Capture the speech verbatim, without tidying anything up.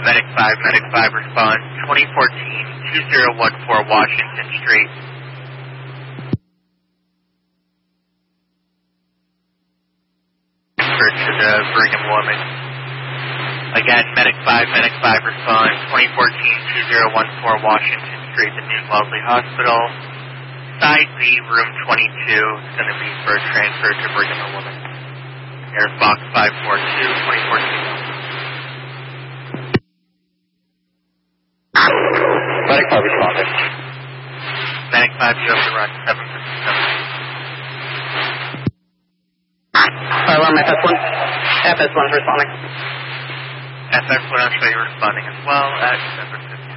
Medic five, Medic five respond, twenty fourteen, two zero one four Washington Street. Transfer to the Brigham woman. Again, Medic five, Medic five respond, twenty fourteen, two zero one four Washington Street, the New Wellesley Hospital. Side B, room twenty-two, is going to be for a transfer to Brigham and Women. Air Fox five four two, twenty fourteen. Medic five responding. Medic five, you have to run seven fifty-seven. Alarm F S one. F S one's responding. F S one, I'll show you responding as well at seven fifty.